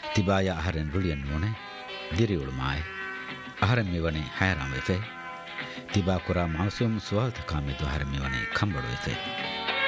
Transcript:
තිබාය අහරෙන් රුලියන් ඕනේ දිරියුළුමායි අහරෙන් මෙවනේ හැරම් වෙෆේ තිබා කුරා මාසුම් සුවල්ත කාමෙදු අහරෙන් මෙවනේ කම්බඩු වෙෆේ